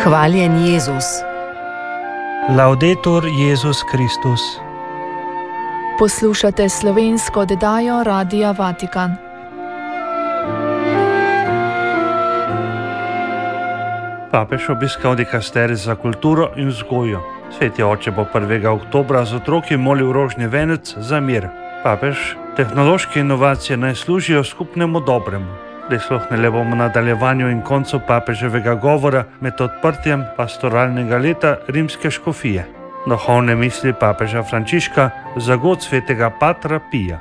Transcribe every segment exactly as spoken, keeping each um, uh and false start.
Hvaljen Jezus. Laudetur Jezus Kristus. Poslušate slovensko oddajo Radia Vatikan. Papež obiskal dikasterij za kulturo in vzgojo. Sveti oče bo prvega oktobra z otroki molil rožni venec za mir. Papež, tehnološke inovacije naj služijo skupnemu dobremu. Prisluhnili bomo nadaljevanju in koncu papeževega govora med odprtjem pastoralnega leta rimske škofije. Duhovne misli papeža Frančiška za god svetega patra Pija.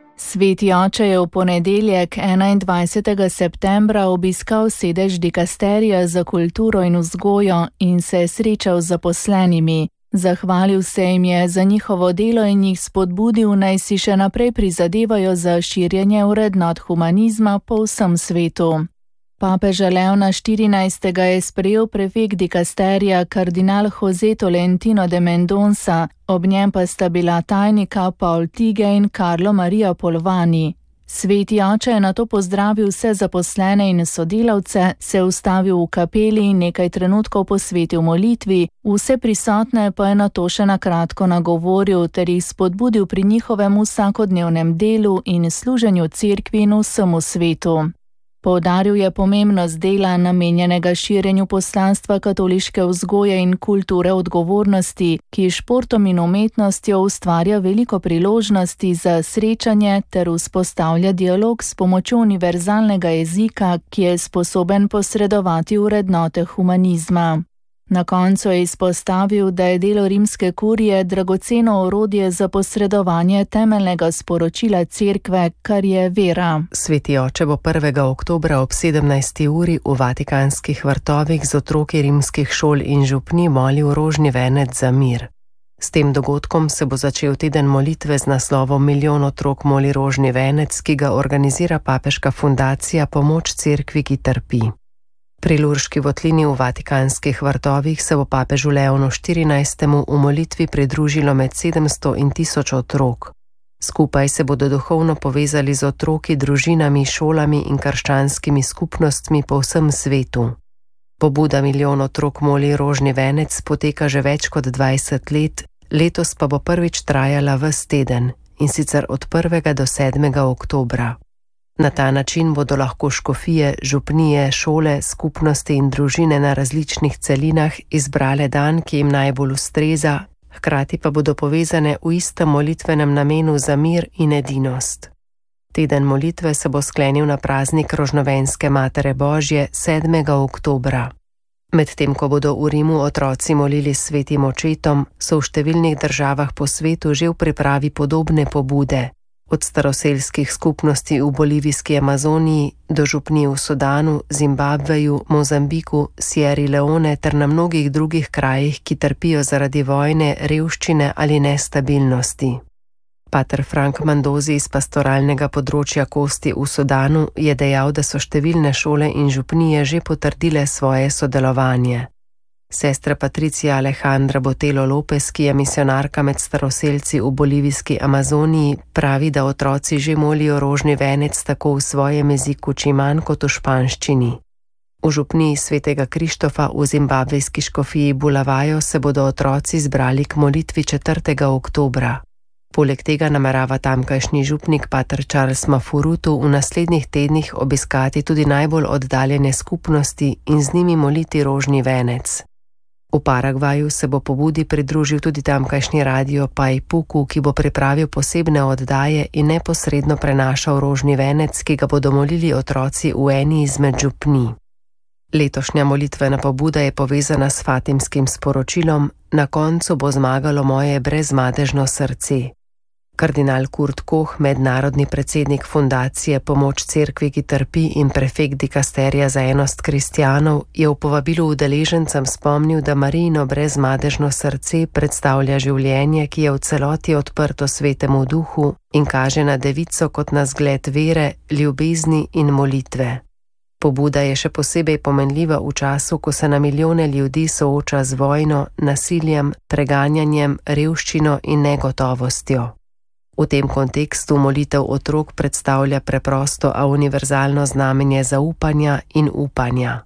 Sveti oče je v ponedeljek enaindvajsetega septembra obiskal sedež dikasterija za kulturo in vzgojo in se srečal z zaposlenimi. Zahvalil se jim je za njihovo delo in jih spodbudil, naj si še naprej prizadevajo za širjenje vrednot humanizma po vsem svetu. Papeža Leona štirinajstega je sprejel prefekt dikasterija kardinal José Tolentino de Mendonça, ob njem pa sta bila tajnika Paul Tige in Carlo Maria Polvani. Sveti oče je nato pozdravil vse zaposlene in sodelavce, se ustavil v kapeli in nekaj trenutkov posvetil molitvi, vse prisotne pa je nato še na kratko nagovoril ter jih spodbudil pri njihovem vsakodnevnem delu in služenju cerkvi in vsemu svetu. Poudaril je pomembnost dela namenjenega širjenju poslanstva katoliške vzgoje in kulture odgovornosti, ki športom in umetnostjo ustvarja veliko priložnosti za srečanje ter vzpostavlja dialog s pomočjo univerzalnega jezika, ki je sposoben posredovati vrednote humanizma. Na koncu je izpostavil, da je delo rimske kurije dragoceno orodje za posredovanje temeljnega sporočila cerkve, kar je vera. Sveti oče bo prvega oktobra ob sedemnajsti uri v Vatikanskih vrtovih z otroki rimskih šol in župni molil rožni venec za mir. S tem dogodkom se bo začel teden molitve z naslovom Milijon otrok moli rožni venec, ki ga organizira papeška fundacija Pomoč cerkvi, ki trpi. Pri Lurški votlini v Vatikanskih vrtovih se bo papežu Leonu štirinajstemu v molitvi pridružilo med sedemsto in tisoč otrok. Skupaj se bodo duhovno povezali z otroki, družinami, šolami in krščanskimi skupnostmi po vsem svetu. Pobuda Milijon otrok moli rožni venec poteka že več kot dvajset let, letos pa bo prvič trajala ves teden, in sicer od prvega do sedmega oktobra. Na ta način bodo lahko škofije, župnije, šole, skupnosti in družine na različnih celinah izbrale dan, ki jim najbolj ustreza, hkrati pa bodo povezane v istem molitvenem namenu za mir in edinost. Teden molitve se bo sklenil na praznik Rožnovenske Matere Božje sedmega oktobra. Medtem ko bodo v Rimu otroci molili svetim očetom, so v številnih državah po svetu že v pripravi podobne pobude. Od staroselskih skupnosti v bolivijski Amazoniji do župni v Sudanu, Zimbabveju, Mozambiku, Sierra Leone ter na mnogih drugih krajih, ki trpijo zaradi vojne, revščine ali nestabilnosti. Pater Frank Mandozi iz pastoralnega področja Kosti v Sudanu je dejal, da so številne šole in župnije že potrdile svoje sodelovanje. Sestra Patricia Alejandra Botelo Lopez, ki je misionarka med staroselci v bolivijski Amazoniji, pravi, da otroci že molijo rožni venec tako v svojem jeziku čiman kot v španščini. V župniji svetega Krištofa v zimbabvejski škofiji Bulavajo se bodo otroci zbrali k molitvi četrtega oktobra. Poleg tega namerava tamkajšnji župnik pater Charles Mafurutu v naslednjih tednih obiskati tudi najbolj oddaljene skupnosti in z njimi moliti rožni venec. V Paragvaju se bo pobudi pridružil tudi tamkajšnji radio Paipuku, ki bo pripravil posebne oddaje in neposredno prenašal rožni venec, ki ga bodo molili otroci v eni izmed župni. Letošnja molitvena pobuda je povezana s fatimskim sporočilom: na koncu bo zmagalo moje brezmadežno srce. Kardinal Kurt Koch, mednarodni predsednik fundacije Pomoč cerkvi, ki trpi in prefekt dikasterija za enost kristjanov, je v povabilu udeležencem spomnil, da Marijino brezmadežno srce predstavlja življenje, ki je v celoti odprto svetemu duhu in kaže na devico kot na zgled vere, ljubezni in molitve. Pobuda je še posebej pomenljiva v času, ko se na milijone ljudi sooča z vojno, nasiljem, preganjanjem, revščino in negotovostjo. V tem kontekstu molitev otrok predstavlja preprosto, a univerzalno znamenje zaupanja in upanja.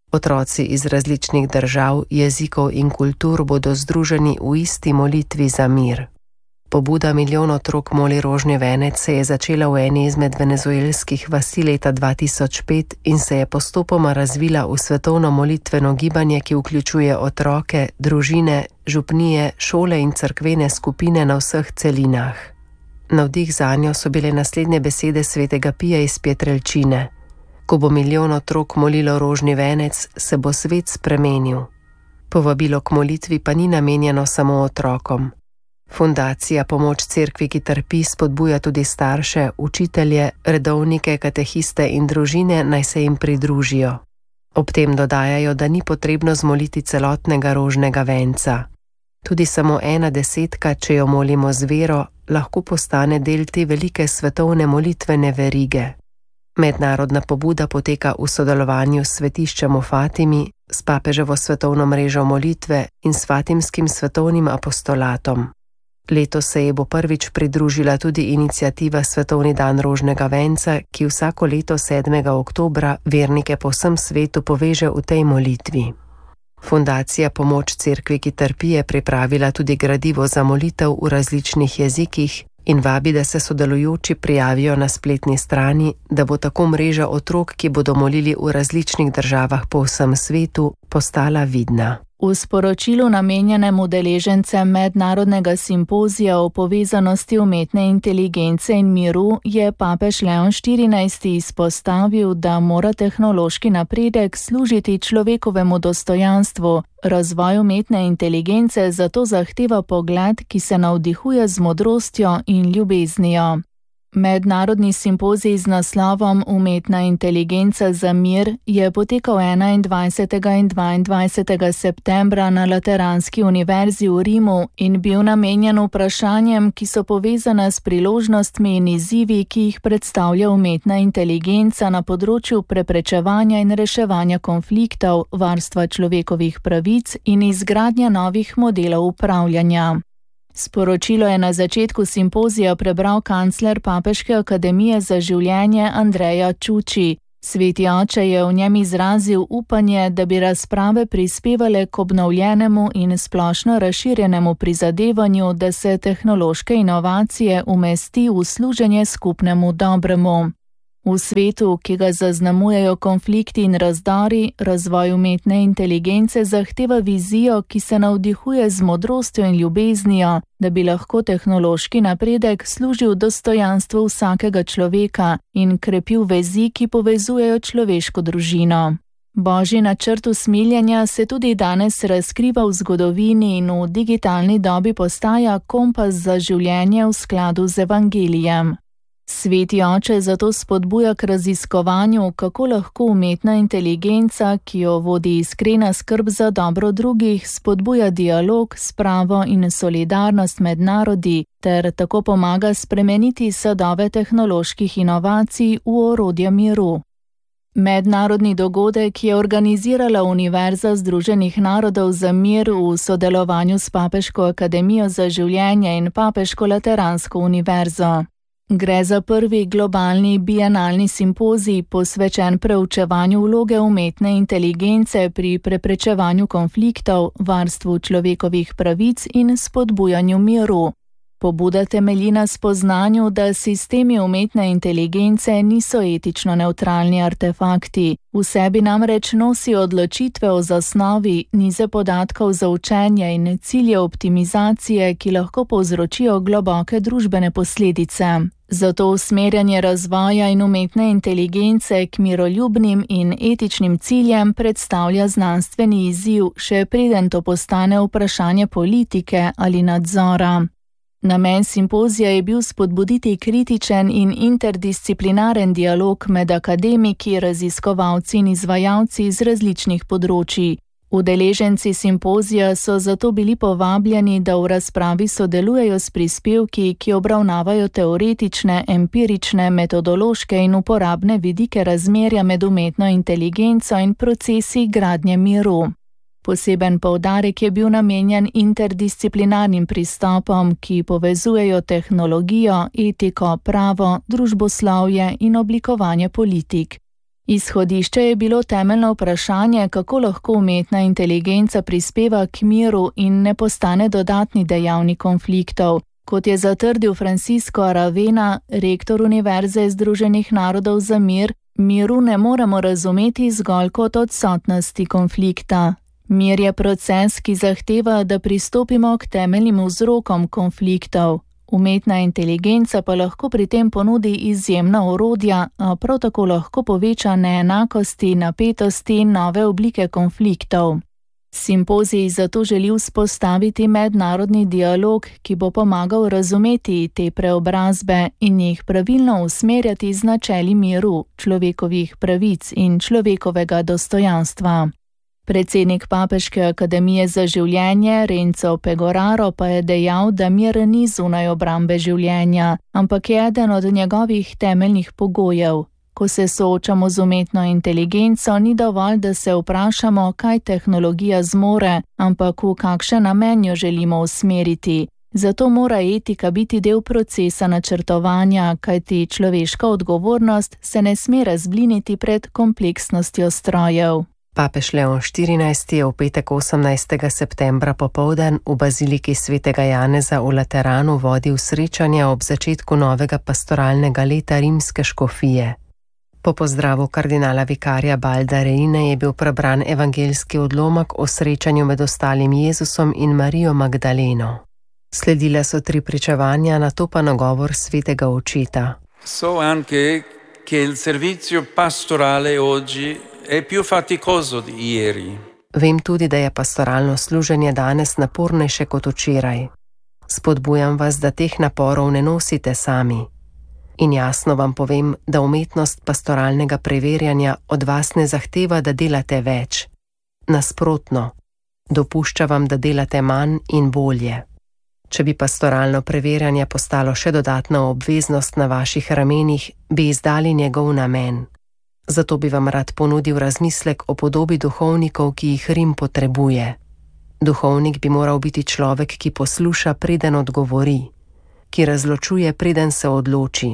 Otroci iz različnih držav, jezikov in kultur bodo združeni v isti molitvi za mir. Pobuda Milijon otrok moli rožni venec se je začela v eni izmed venezuelskih vasi leta dva tisoč pet in se je postopoma razvila v svetovno molitveno gibanje, ki vključuje otroke, družine, župnije, šole in cerkvene skupine na vseh celinah. Navdih zanjo so bile naslednje besede svetega Pija iz Pietrelcine. Ko bo milijon otrok molilo rožni venec, se bo svet spremenil. Povabilo k molitvi pa ni namenjeno samo otrokom. Fundacija Pomoč cerkvi, ki trpi, spodbuja tudi starše, učitelje, redovnike, katehiste in družine, naj se jim pridružijo. Ob tem dodajajo, da ni potrebno zmoliti celotnega rožnega venca. Tudi samo ena desetka, če jo molimo z vero, lahko postane del te velike svetovne molitvene verige. Mednarodna pobuda poteka v sodelovanju s svetiščem v Fatimi, s papeževo svetovno mrežo molitve in s Fatimskim svetovnim apostolatom. Letos se je bo prvič pridružila tudi iniciativa Svetovni dan rožnega venca, ki vsako leto sedmega oktobra vernike po vsem svetu poveže v tej molitvi. Fundacija Pomoč cerkvi, ki trpi, je pripravila tudi gradivo za molitev v različnih jezikih in vabi, da se sodelujoči prijavijo na spletni strani, da bo tako mreža otrok, ki bodo molili v različnih državah po vsem svetu, postala vidna. V sporočilu namenjenem udeležencem mednarodnega simpozija o povezanosti umetne inteligence in miru je papež Leon štirinajsti izpostavil, da mora tehnološki napredek služiti človekovemu dostojanstvu. Razvoj umetne inteligence zato zahteva pogled, ki se navdihuje z modrostjo in ljubeznijo. Mednarodni simpozij z naslovom Umetna inteligenca za mir je potekal enaindvajsetega in dvaindvajsetega septembra na Lateranski univerzi v Rimu in bil namenjen vprašanjem, ki so povezane s priložnostmi in izzivi, ki jih predstavlja umetna inteligenca na področju preprečevanja in reševanja konfliktov, varstva človekovih pravic in izgradnja novih modelov upravljanja. Sporočilo je na začetku simpozija prebral kancler Papeške akademije za življenje Andreja Čuči. Sveti oče je v njem izrazil upanje, da bi razprave prispevale k obnovljenemu in splošno razširjenemu prizadevanju, da se tehnološke inovacije umesti v služenje skupnemu dobremu. V svetu, ki ga zaznamujejo konflikti in razdori, razvoj umetne inteligence zahteva vizijo, ki se navdihuje z modrostjo in ljubeznijo, da bi lahko tehnološki napredek služil dostojanstvu vsakega človeka in krepil vezi, ki povezujejo človeško družino. Božji načrt usmiljenja se tudi danes razkriva v zgodovini in v digitalni dobi postaja kompas za življenje v skladu z evangelijem. Sveti oče zato spodbuja k raziskovanju, kako lahko umetna inteligenca, ki jo vodi iskrena skrb za dobro drugih, spodbuja dialog, spravo in solidarnost med narodi, ter tako pomaga spremeniti sadove tehnoloških inovacij v orodje miru. Mednarodni dogodek je organizirala Univerza Združenih narodov za mir v sodelovanju s Papeško akademijo za življenje in Papeško lateransko univerzo. Gre za prvi globalni bienalni simpozij posvečen preučevanju vloge umetne inteligence pri preprečevanju konfliktov, varstvu človekovih pravic in spodbujanju miru. Pobuda temelji na spoznanju, da sistemi umetne inteligence niso etično nevtralni artefakti. V sebi namreč nosijo odločitve o zasnovi, nize podatkov za učenje in cilje optimizacije, ki lahko povzročijo globoke družbene posledice. Zato usmerjanje razvoja in umetne inteligence k miroljubnim in etičnim ciljem predstavlja znanstveni izziv, še preden to postane vprašanje politike ali nadzora. Namen simpozija je bil spodbuditi kritičen in interdisciplinaren dialog med akademiki, raziskovalci in izvajalci z različnih področij. Udeleženci simpozija so zato bili povabljeni, da v razpravi sodelujejo s prispevki, ki obravnavajo teoretične, empirične, metodološke in uporabne vidike razmerja med umetno inteligenco in procesi gradnje miru. Poseben poudarek je bil namenjen interdisciplinarnim pristopom, ki povezujejo tehnologijo, etiko, pravo, družboslovje in oblikovanje politik. Izhodišče je bilo temeljno vprašanje, kako lahko umetna inteligenca prispeva k miru in ne postane dodatni dejavnik konfliktov. Kot je zatrdil Francisco Aravena, rektor Univerze Združenih narodov za mir, miru ne moremo razumeti zgolj kot odsotnosti konflikta. Mir je proces, ki zahteva, da pristopimo k temeljnim vzrokom konfliktov. Umetna inteligenca pa lahko pri tem ponudi izjemna orodja, a prav tako lahko poveča neenakosti, napetosti in nove oblike konfliktov. Simpozij zato želi vzpostaviti mednarodni dialog, ki bo pomagal razumeti te preobrazbe in jih pravilno usmerjati z načeli miru, človekovih pravic in človekovega dostojanstva. Predsednik Papeške akademije za življenje Renzo Pegoraro pa je dejal, da mir ni zunaj obrambe življenja, ampak je eden od njegovih temeljnih pogojev. Ko se soočamo z umetno inteligenco, ni dovolj, da se vprašamo, kaj tehnologija zmore, ampak v kakšen namen jo želimo usmeriti. Zato mora etika biti del procesa načrtovanja, kajti človeška odgovornost se ne sme razbliniti pred kompleksnostjo strojev. Papež Leon štirinajsti je v petek osemnajstega septembra popoldan v baziliki svetega Janeza v Lateranu vodil srečanje ob začetku novega pastoralnega leta rimske škofije. Po pozdravu kardinala vikarja Baldareine je bil prebran evangeljski odlomek o srečanju med ostalim Jezusom in Marijo Magdaleno. Sledile so tri pričevanja, nato pa nagovor svetega očeta. So anche che il servizio pastorale oggi è più faticoso di ieri. Vem tudi, da je pastoralno služenje danes napornejše kot včeraj. Spodbujam vas, da teh naporov ne nosite sami. In jasno vam povem, da umetnost pastoralnega preverjanja od vas ne zahteva, da delate več. Nasprotno, dopušča vam, da delate manj in bolje. Če bi pastoralno preverjanje postalo še dodatna obveznost na vaših ramenih, bi izdali njegov namen. Zato bi vam rad ponudil razmislek o podobi duhovnikov, ki jih Rim potrebuje. Duhovnik bi moral biti človek, ki posluša, preden odgovori, ki razločuje, preden se odloči.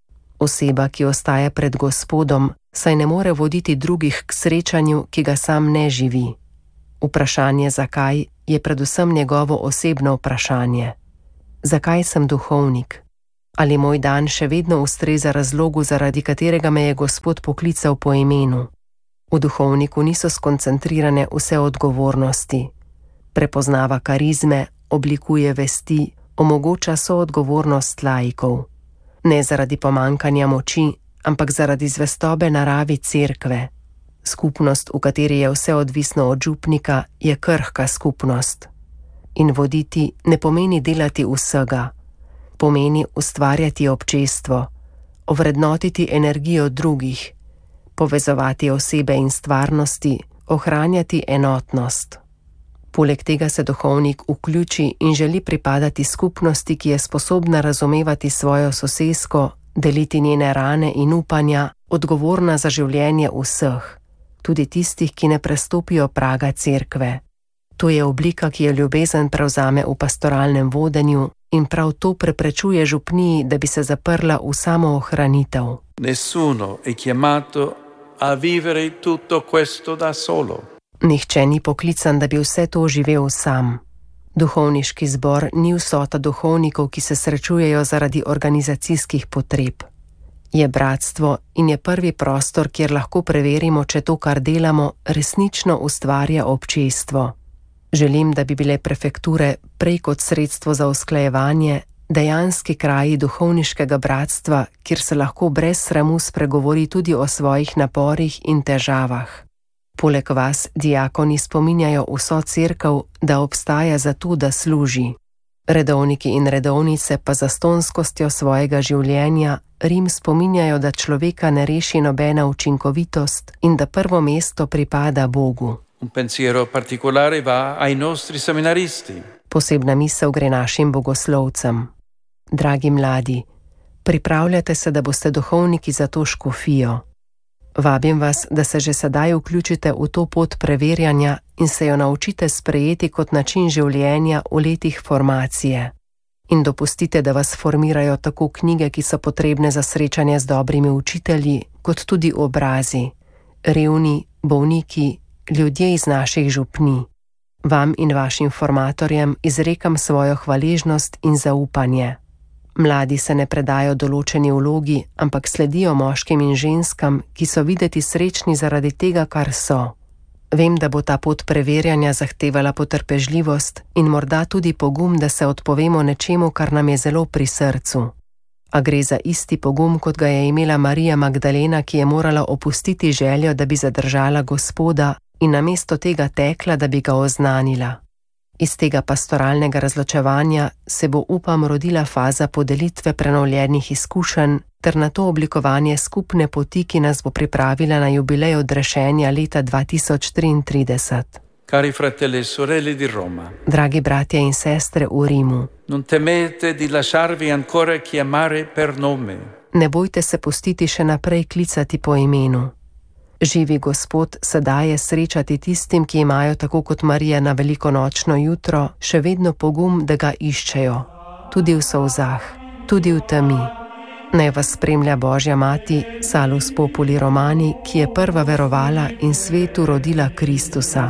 Oseba, ki ostaja pred Gospodom, saj ne more voditi drugih k srečanju, ki ga sam ne živi. Vprašanje zakaj je predvsem njegovo osebno vprašanje. Zakaj sem duhovnik? Ali moj dan še vedno ustreza razlogu, zaradi katerega me je Gospod poklical po imenu? V duhovniku niso skoncentrirane vse odgovornosti. Prepoznava karizme, oblikuje vesti, omogoča soodgovornost laikov. Ne zaradi pomankanja moči, ampak zaradi zvestobe naravi cerkve. Skupnost, v kateri je vse odvisno od župnika, je krhka skupnost. In voditi ne pomeni delati vsega. Pomeni ustvarjati občestvo, ovrednotiti energijo drugih, povezovati osebe in stvarnosti, ohranjati enotnost. Poleg tega se duhovnik vključi in želi pripadati skupnosti, ki je sposobna razumevati svojo sosesko, deliti njene rane in upanja, odgovorna za življenje vseh, tudi tistih, ki ne prestopijo praga cerkve. To je oblika, ki jo ljubezen prevzame v pastoralnem vodenju in prav to preprečuje župniji, da bi se zaprla v samoohranitev. Nessuno è chiamato a vivere tutto questo da solo. Nihče ni poklican, da bi vse to živel sam. Duhovniški zbor ni vsota duhovnikov, ki se srečujejo zaradi organizacijskih potreb. Je bratstvo in je prvi prostor, kjer lahko preverimo, če to, kar delamo, resnično ustvarja občestvo. Želim, da bi bile prefekture prej kot sredstvo za usklajevanje dejanski kraji duhovniškega bratstva, kjer se lahko brez sramu spregovori tudi o svojih naporih in težavah. Poleg vas diakoni spominjajo vso cerkev, da obstaja zato, da služi. Redovniki in redovnice pa za stonskostjo svojega življenja Rim spominjajo, da človeka ne reši nobena učinkovitost in da prvo mesto pripada Bogu. Un pensiero particolare va ai nostri seminaristi. Posebna misel gre našim bogoslovcem. Dragi mladi, pripravljate se, da boste duhovniki za to škofijo. Vabim vas, da se že sedaj vključite v to pot preverjanja in se jo naučite sprejeti kot način življenja v letih formacije. In dopustite, da vas formirajo tako knjige, ki so potrebne za srečanje z dobrimi učitelji, kot tudi obrazi, revni, bolniki, ljudje iz naših župni. Vam in vašim formatorjem izrekam svojo hvaležnost in zaupanje. Mladi se ne predajo določeni vlogi, ampak sledijo moškim in ženskam, ki so videti srečni zaradi tega, kar so. Vem, da bo ta pot preverjanja zahtevala potrpežljivost in morda tudi pogum, da se odpovemo nečemu, kar nam je zelo pri srcu. A gre za isti pogum, kot ga je imela Marija Magdalena, ki je morala opustiti željo, da bi zadržala Gospoda in namesto tega tekla, da bi ga oznanila. Iz tega pastoralnega razločevanja se bo, upam, rodila faza podelitve prenovljenih izkušenj ter na to oblikovanje skupne poti, ki nas bo pripravila na jubilej odrešenja leta dva tisoč triintrideset. Cari fratelli e sorelle di Roma. Dragi bratje in sestre v Rimu. Non temete di lasciarvi ancora chiamare per nome. Ne bojte se pustiti še naprej klicati po imenu. Živi Gospod se daje srečati tistim, ki imajo tako kot Marija na velikonočno jutro še vedno pogum, da ga iščejo, tudi v solzah, tudi v temi. Naj vas spremlja Božja mati, Salus Populi Romani, ki je prva verovala in svetu rodila Kristusa.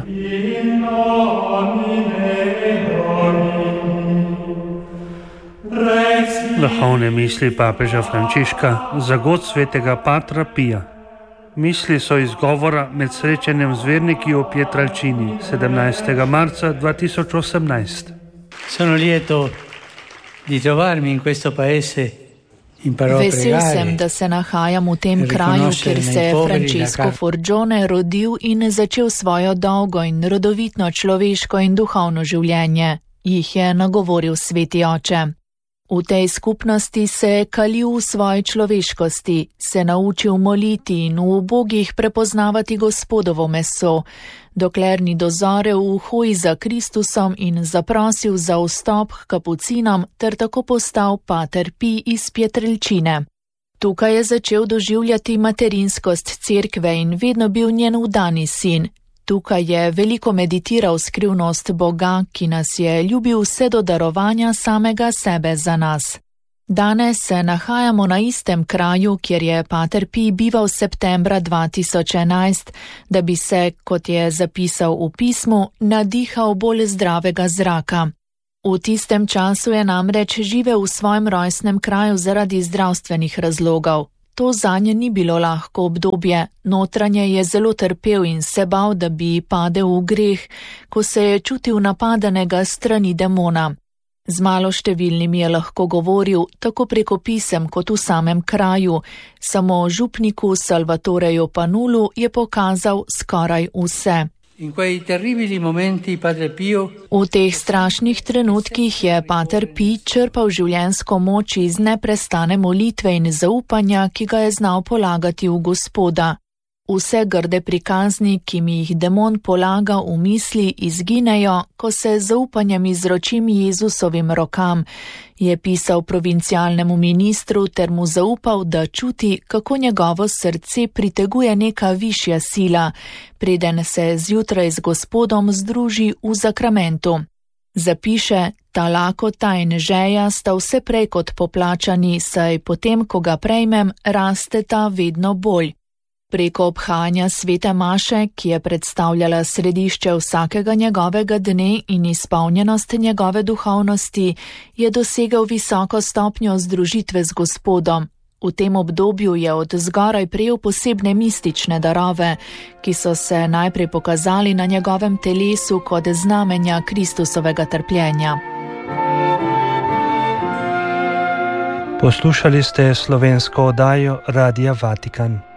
Duhovne misli papeža Frančiška za god svetega Patra Pija. Misli so izgovora med srečanjem z verniki v Pietralcini sedemnajstega marca dva tisoč osemnajst. Sono lieto di trovarmi in questo paese. Vesel sem, da se nahajam v tem kraju, kjer se je Francesco Forgione rodil in začel svojo dolgo in rodovitno človeško in duhovno življenje, jih je nagovoril sveti oče. V tej skupnosti se je kalil v svoji človeškosti, se naučil moliti in v ubogih prepoznavati Gospodovo meso, dokler ni dozorel v hoji za Kristusom in zaprosil za vstop k kapucinom ter tako postal Pater Pij iz Pietrelcine. Tukaj je začel doživljati materinskost cerkve in vedno bil njen vdani sin. Tukaj je veliko meditiral skrivnost Boga, ki nas je ljubil vse do darovanja samega sebe za nas. Danes se nahajamo na istem kraju, kjer je Pater Pij bival septembra dva tisoč enajst, da bi se, kot je zapisal v pismu, nadihal bolj zdravega zraka. V tistem času je namreč živel v svojem rojstnem kraju zaradi zdravstvenih razlogov. To zanje ni bilo lahko obdobje, notranje je zelo trpel in se bal, da bi padel v greh, ko se je čutil napadanega strani demona. Z maloštevilnimi je lahko govoril, tako preko pisem kot v samem kraju, samo župniku Salvatoreju Panulu je pokazal skoraj vse. In quei terribili momenti Padre Pio. V teh strašnih trenutkih je Pater Pij črpal življenjsko moč iz neprestane molitve in zaupanja, ki ga je znal polagati v Gospoda. Vse grde prikazni, ki mi jih demon polaga v misli, izginejo, ko se z zaupanjem izročim Jezusovim rokam, je pisal provincialnemu ministru ter mu zaupal, da čuti, kako njegovo srce priteguje neka višja sila, preden se zjutraj z Gospodom združi v zakramentu. Zapiše, ta lakota in žeja sta vse prej kot poplačani, saj potem, ko ga prejmem, rasteta vedno bolj. Preko obhajanja svete maše, ki je predstavljala središče vsakega njegovega dne in izpolnjenost njegove duhovnosti, je dosegel visoko stopnjo združitve z Gospodom. V tem obdobju je od zgoraj prejel posebne mistične darove, ki so se najprej pokazali na njegovem telesu kot znamenja Kristusovega trpljenja. Poslušali ste slovensko oddajo Radia Vatikan.